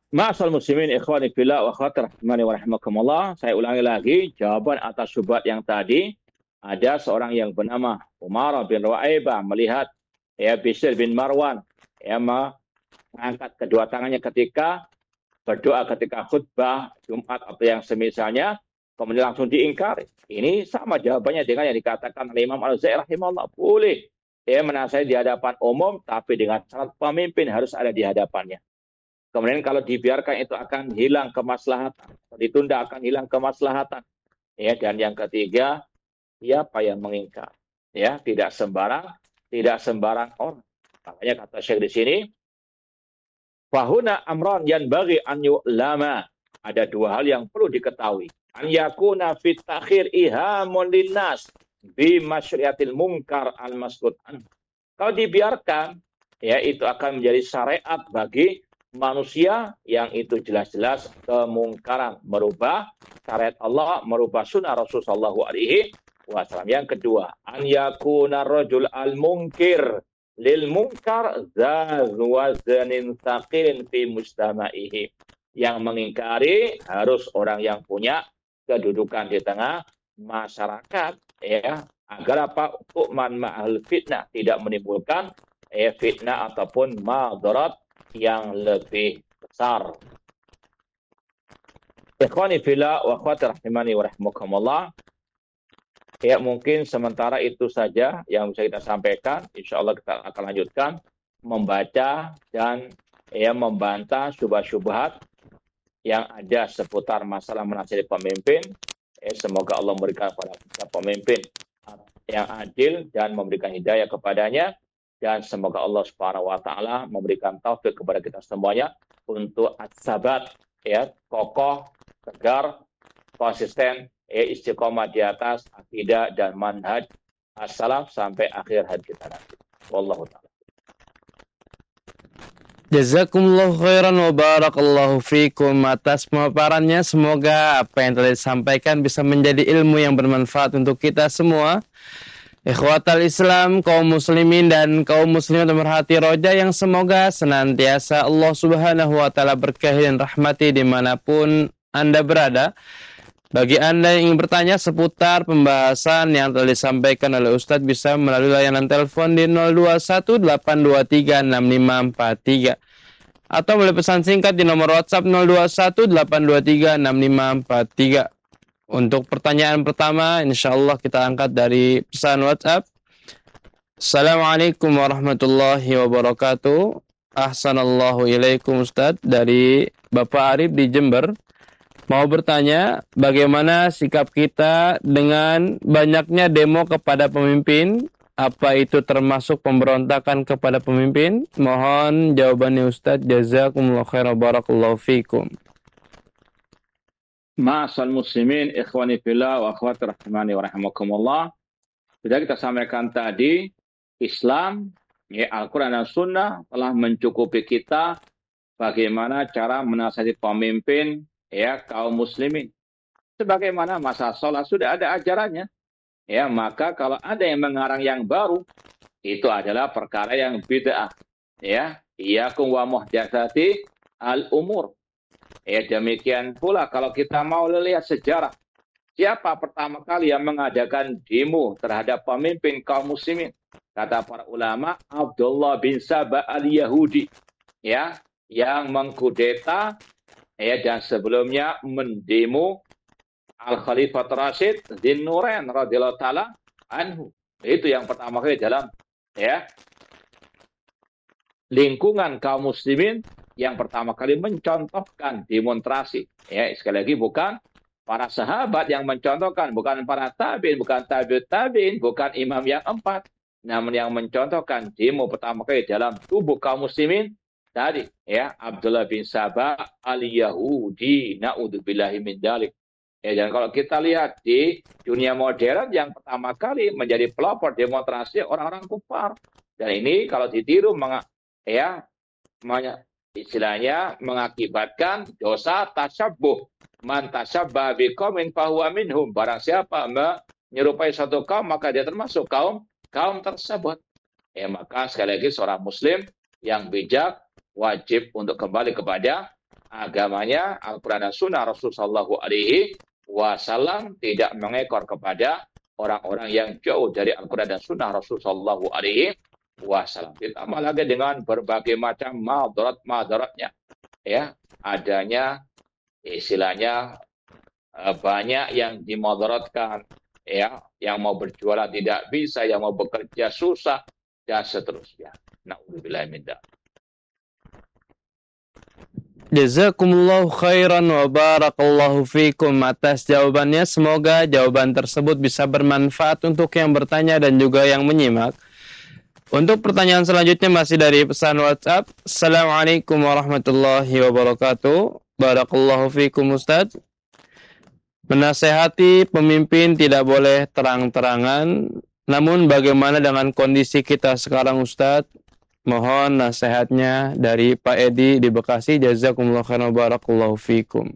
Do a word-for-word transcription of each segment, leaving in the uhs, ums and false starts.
Ma'asal muslimin ikhwani fillah wa akhwati rahimani wa rahimakumullah. Saya ulangi lagi jawaban atas syubhat yang tadi. Ada seorang yang bernama Umar bin Ru'aibah melihat ya Bishr bin Marwan ya mengangkat kedua tangannya ketika berdoa ketika khutbah Jumat atau yang semisalnya, kemudian langsung diingkari. Ini sama jawabannya dengan yang dikatakan oleh Imam Al-Za'i rahimahullah. Boleh ya menasihati di hadapan umum, tapi dengan syarat pemimpin harus ada di hadapannya. Kemudian kalau dibiarkan itu akan hilang kemaslahatan, ditunda akan hilang kemaslahatan. Ya, dan yang ketiga, siapa yang mengingkar? Ya, tidak sembarang, tidak sembarang orang. Makanya kata Syekh di sini, fahuna amran yang bagi an yu'lama. Ada dua hal yang perlu diketahui. An yakuna fit takhir ihamun linnas bi masyriatil munkar al maskut. Kalau dibiarkan, ya itu akan menjadi syariat bagi manusia yang itu jelas-jelas kemungkaran, merubah syariat Allah, merubah sunnah Rasulullah sallallahu alaihi wasallam. Yang kedua, an yakuna rajul al munkir lil munkar dzu wazanin tsaqilin fi mujtama'ihi. Yang mengingkari harus orang yang punya kedudukan di tengah masyarakat, ya, agar apa? Untuk man ma'al fitnah, tidak menimbulkan eh, fitnah ataupun madarat yang lebih besar. Ikhwani fillah wa akhwati rahimani wa rahimakumullah. Ya, mungkin sementara itu saja yang bisa kita sampaikan. Insyaallah kita akan lanjutkan membaca dan ya membantah syubhat-syubhat yang ada seputar masalah menasihati pemimpin. Eh, semoga Allah memberikan kepada kita pemimpin yang adil dan memberikan hidayah kepadanya. Dan semoga Allah Subhanahu wa taala memberikan taufik kepada kita semuanya untuk as-sabat, ya, kokoh, tegar, konsisten, ya, istiqomah di atas akidah dan manhaj as-salaf sampai akhir hayat kita nanti. Wallahu taala. Jazakumullah khairan wa barakallahu fikum atas pemaparannya. Semoga apa yang telah disampaikan bisa menjadi ilmu yang bermanfaat untuk kita semua. Ikhwatal Islam, kaum muslimin dan kaum muslimat pemerhati roja yang semoga senantiasa Allah Subhanahu wa taala berkahi dan rahmati dimanapun Anda berada. Bagi Anda yang ingin bertanya seputar pembahasan yang telah disampaikan oleh Ustadz, bisa melalui layanan telepon di nol dua satu delapan dua tiga enam lima empat tiga atau melalui pesan singkat di nomor WhatsApp nol dua satu delapan dua tiga enam lima empat tiga. Untuk pertanyaan pertama, insyaallah kita angkat dari pesan WhatsApp. Assalamualaikum warahmatullahi wabarakatuh. Ahsanallahu ilaikum Ustadz, dari Bapak Arif di Jember. Mau bertanya, bagaimana sikap kita dengan banyaknya demo kepada pemimpin? Apa itu termasuk pemberontakan kepada pemimpin? Mohon jawabannya Ustadz. Jazakumullah khairan barakallahu fikum. Ma'asal muslimin ikhwani fillah wa akhwati rahimani wa rahimakumullah. Sudah kita sampaikan tadi, Islam, ya, Al-Quran dan Sunnah telah mencukupi kita bagaimana cara menasihati pemimpin, ya, kaum muslimin. Sebagaimana masa sholat sudah ada ajarannya. Ya, maka kalau ada yang mengarang yang baru, itu adalah perkara yang bid'ah. Ya, iyyakum wa muhdatsati al-umur. Ya, demikian pula kalau kita mau lihat sejarah, siapa pertama kali yang mengadakan demo terhadap pemimpin kaum muslimin? Kata para ulama, Abdullah bin Sabah al-Yahudi, ya, yang mengkudeta, ya, dan sebelumnya mendemo Al-Khalifah Rashid Dzin Nurain radhiyallahu taala anhu. Itu yang pertama kali dalam, ya, lingkungan kaum muslimin yang pertama kali mencontohkan demonstrasi. Ya, sekali lagi bukan para sahabat yang mencontohkan, bukan para tabi'in, bukan tabi'ut tabi'in, bukan imam yang empat, namun yang mencontohkan demo pertama kali dalam tubuh kaum muslimin tadi, ya, Abdullah bin Sabah al-Yahudi, na'udzubillahi min dzalik. Ya, dan kalau kita lihat di dunia modern yang pertama kali menjadi pelopor demonstrasi orang-orang kufar. Dan ini kalau ditiru, ya, istilahnya mengakibatkan dosa tasyabbuh. Man tasyabbaha biqaumin fahuwa minhum. Barang siapa menyerupai satu kaum, maka dia termasuk kaum kaum tersebut. Ya, maka sekali lagi seorang muslim yang bijak wajib untuk kembali kepada agamanya Al-Quran dan Sunnah Rasul Sallallahu Alaihi Wasallam, tidak mengekor kepada orang-orang yang jauh dari Al-Quran dan Sunnah Rasul Sallallahu Alaihi Wasallam. Ditambah lagi dengan berbagai macam madarat-madaratnya, ya, adanya istilahnya banyak yang dimadaratkan, ya, yang mau berjualan tidak bisa, yang mau bekerja susah, dan seterusnya. Na'udzubillah min dzalik. Jazakumullahu khairan wa barakallahu fikum atas jawabannya. Semoga jawaban tersebut bisa bermanfaat untuk yang bertanya dan juga yang menyimak. Untuk pertanyaan selanjutnya masih dari pesan WhatsApp. Assalamualaikum warahmatullahi wabarakatuh. Barakallahu fikum Ustaz. Menasehati pemimpin tidak boleh terang-terangan. Namun bagaimana dengan kondisi kita sekarang Ustaz? Mohon nasihatnya dari Pak Edi di Bekasi. Jazakumullah khairan barakallahu fikum.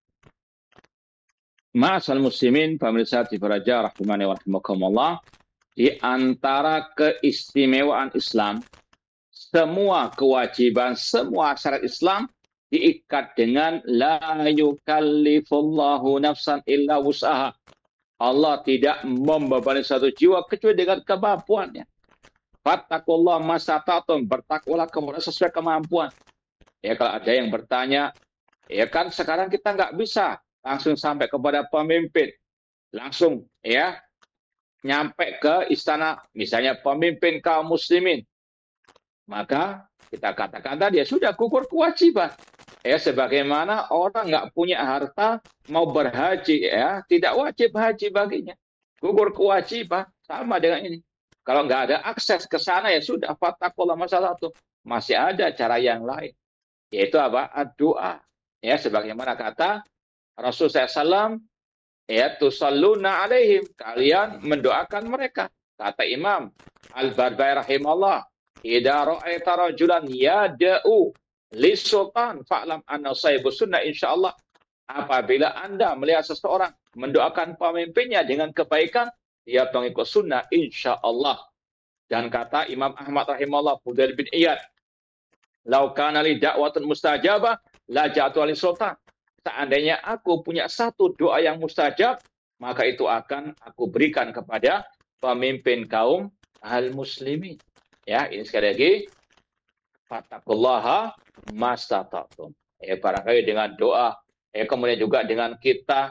Ma'asal muslimin, pemirsa T V Raja rahimani wa rahimakumullah, di antara keistimewaan Islam, semua kewajiban, semua syarat Islam diikat dengan la yukallifullahu nafsan illa wus'aha. Allah tidak membebani satu jiwa kecuali dengan kemampuannya. Fattakullah masatatum, bertakwalah kemudian sesuai kemampuan. Ya, kalau ada yang bertanya, ya kan sekarang kita nggak bisa langsung sampai kepada pemimpin, langsung ya nyampe ke istana, misalnya pemimpin kaum muslimin, maka kita katakan tadi ya sudah gugur kewajiban. Ya, sebagaimana orang nggak punya harta mau berhaji, ya tidak wajib haji baginya, gugur kewajiban. Sama dengan ini. Kalau nggak ada akses ke sana ya sudah, fattakullah masalah itu. Masih ada cara yang lain, yaitu apa? Doa. Ya, sebagaimana kata Rasul sallallahu alaihi wasallam, ya tusalluna alaihim, kalian mendoakan mereka. Kata Imam Al-Barbahari rahimahullah, idza ra'aita rajulan yad'u lis-sultan fa'lam anna sahibu sunnah insyaallah. Apabila Anda melihat seseorang mendoakan pemimpinnya dengan kebaikan, dia pengikut sunnah insya Allah. Dan kata Imam Ahmad rahimahullah, Fudail bin Iyad, lau kana li da'watun mustajabah la ja'atu li sultan. Seandainya aku punya satu doa yang mustajab, maka itu akan aku berikan kepada pemimpin kaum al-muslimin. Ya, ini sekali lagi, fattakullaha mastata'tum. Ya, barangkali dengan doa, ya kemudian juga dengan kita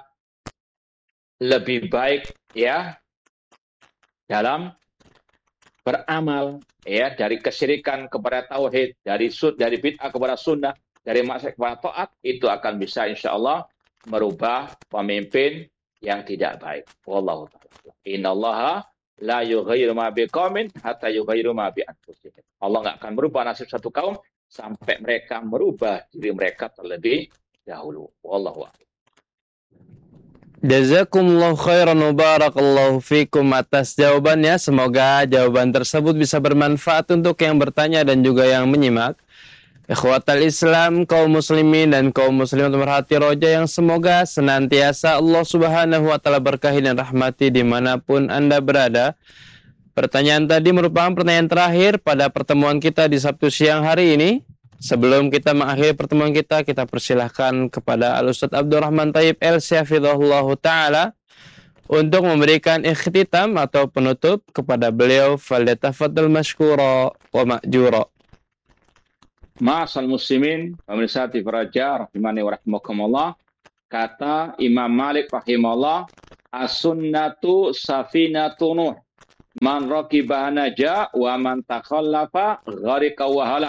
lebih baik ya dalam beramal, ya, dari kesyirikan kepada tauhid, dari sud dari bid'ah kepada sunnah, dari maksiat kepada taat, itu akan bisa insya Allah merubah pemimpin yang tidak baik. Wallahu ta'ala. Innallaha la yughayyiru ma biqaumin hatta yughayyiru ma bi anfusihim. Allah nggak akan merubah nasib satu kaum sampai mereka merubah diri mereka terlebih dahulu. Wallahu a'lam. Jazakumullahu khairan wa barakallahu fikum atas jawabannya. Semoga jawaban tersebut bisa bermanfaat untuk yang bertanya dan juga yang menyimak. Ikhwatal Islam, kaum muslimin dan kaum muslimat merhati roja yang semoga senantiasa Allah subhanahu wa ta'ala berkahi dan rahmati dimanapun Anda berada. Pertanyaan tadi merupakan pertanyaan terakhir pada pertemuan kita di Sabtu siang hari ini. Sebelum kita mengakhiri pertemuan kita, kita persilahkan kepada Al-Ustaz Abdurrahman Thayyib El-Si hafizahullahu ta'ala untuk memberikan ikhtitam atau penutup kepada beliau. Falyatafaddal mashkura wa ma'jura. Ma'asal muslimin, pemirsa T V Raja rahimani wa rahimakumullah, kata Imam Malik rahimahullah, as-sunnatu safinatu Nuh, man raqibaha naja wa man takhallafa gharika wa halak.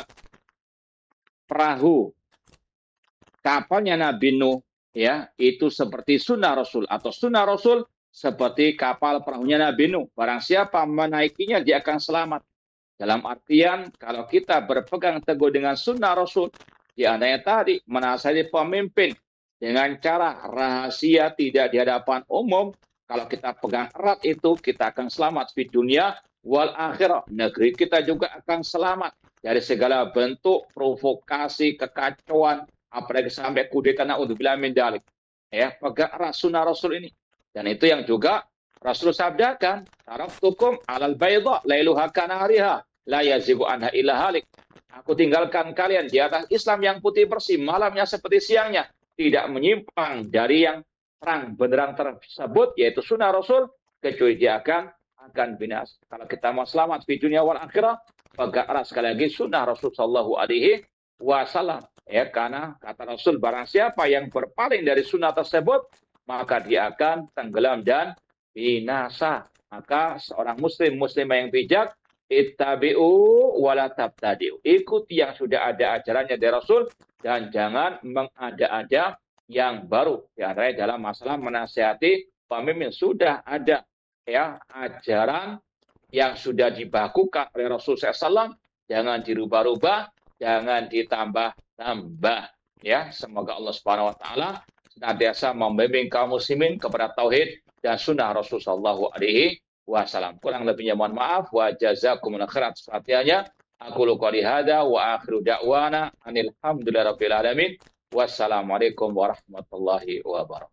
Perahu kapalnya Nabi Nuh, ya, itu seperti sunnah Rasul, atau sunnah Rasul seperti kapal perahunya Nabi Nuh. Barang siapa menaikinya dia akan selamat. Dalam artian kalau kita berpegang teguh dengan sunnah Rasul, di antaranya tadi menasihati pemimpin dengan cara rahasia, tidak di hadapan umum. Kalau kita pegang erat itu, kita akan selamat di dunia wal akhirah. Negeri kita juga akan selamat dari segala bentuk provokasi, kekacauan, apalagi sampai kudeta, na'udzubillah min dzalik. Ya, pegang erat sunnah Rasul ini. Dan itu yang juga Rasul sabdakan, taraktukum alal bayda lailuha kanahariha la yazigu anha illa halik. Aku tinggalkan kalian di atas Islam yang putih bersih, malamnya seperti siangnya, tidak menyimpang dari yang terang benderang tersebut, yaitu sunnah Rasul, kecuali dia akan akan binasa. Kalau kita mau selamat di dunia wal akhirah, pegang sekali lagi sunnah Rasul sallallahu alaihi wasallam. Ya, karena kata Rasul, barang siapa yang berpaling dari sunnah tersebut, maka dia akan tenggelam dan binasa. Maka seorang muslim, muslimah yang bijak, ittabi'u wala tabtadi'u. Ikuti yang sudah ada ajarannya dari Rasul dan jangan mengada-ada yang baru. Di antaranya dalam masalah menasihati pemimpin, sudah ada ya ajaran yang sudah dibakukan oleh Rasul sallallahu alaihi wasallam, jangan dirubah-rubah, jangan ditambah-tambah. Ya, semoga Allah Subhanahu wa taala senantiasa membimbing kaum muslimin kepada tauhid dan sunnah Rasul sallallahu alaihi wasallam. Kurang lebihnya mohon maaf. Wa jazakumullahu khairan atas perhatiannya. Aku qouli hada wa akhiru da'wana anil hamdulillahirabbil alamin. Wassalamualaikum warahmatullahi wabarakatuh.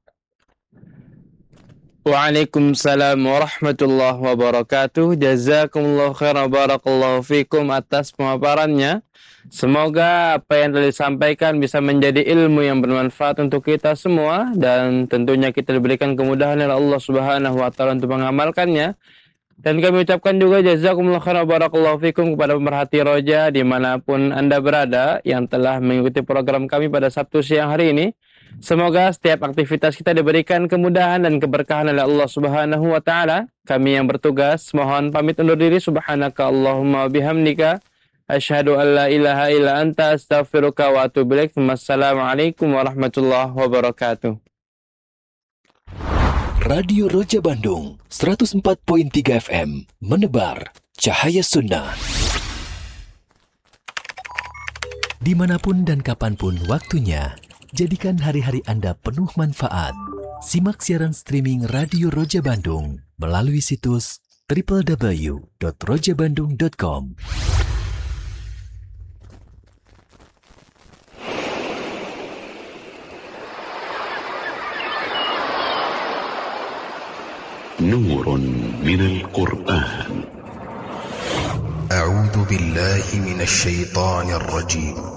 Waalaikumsalam warahmatullahi wabarakatuh. Jazakumullahu khairan, barakallahu fikum atas pemaparannya. Semoga apa yang telah disampaikan bisa menjadi ilmu yang bermanfaat untuk kita semua, dan tentunya kita diberikan kemudahan oleh Allah Subhanahu wa taala untuk mengamalkannya. Dan kami ucapkan juga jazakumullahu khairan, barakallahu fikum kepada pemerhati Roja dimanapun Anda berada yang telah mengikuti program kami pada Sabtu siang hari ini. Semoga setiap aktivitas kita diberikan kemudahan dan keberkahan oleh Allah Subhanahu wa taala. Kami yang bertugas mohon pamit undur diri. Subhanaka Allahumma bihamdika asyhadu an la ilaha illa anta astaghfiruka wa atubu ilaik. Wassalamualaikum warahmatullahi wabarakatuh. Radio Roja Bandung seratus empat koma tiga F M menebar cahaya sunnah. Dimanapun dan kapanpun waktunya, jadikan hari-hari Anda penuh manfaat. Simak siaran streaming Radio Roja Bandung melalui situs w w w dot roja bandung dot com. نور من القرآن. أعوذ بالله من الشيطان الرجيم.